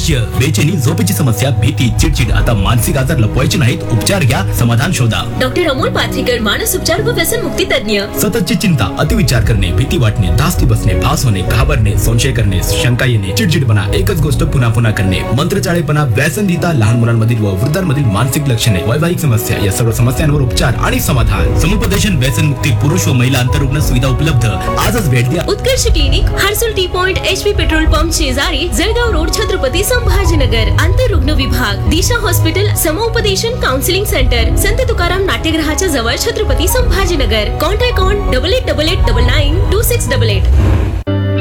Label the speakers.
Speaker 1: नैराश्य, बेचैनी, झोपेची समस्या, भीती, चिडचिड आता मानसिक आजार लपवायचे नाहीत, उपचार घ्या, समाधान शोधा.
Speaker 2: डॉक्टर अमोल पाथरीकर, मानस उपचार व व्यसन मुक्ती तज्ञ.
Speaker 1: सततची चिंता, अतिविचार करणे, भीती वाटणे, धास्ती बसणे, भास होणे, घाबरणे, संशय करणे, शंका येणे, चिडचिडपणा, एकच गोष्ट पुन्हा पुन्हा करणे, मंत्रचाळेपणा, व्यसनदिता, लहान मुलांमधील व वृद्धांमधील मानसिक लक्षणे, वैवाहिक समस्या या सर्व समस्यांवर उपचार आणि समाधान. समुपदेशन, व्यसन मुक्ती, पुरुष व महिला अंतरुग्ण सुविधा उपलब्ध. आजच भेट द्या.
Speaker 2: उत्कर्ष clinic, Harsul T point, HP petrol pump शेजारी, जळगाव रोड, छत्रपती संभाजीनगर. आंतररुग्ण विभाग, दिशा हॉस्पिटल, समुपदेशन काउन्सिलिंग सेंटर, संत तुकाराम नाट्यगृहाच्या जवळ, छत्रपती संभाजीनगर. Contact on 8888992688.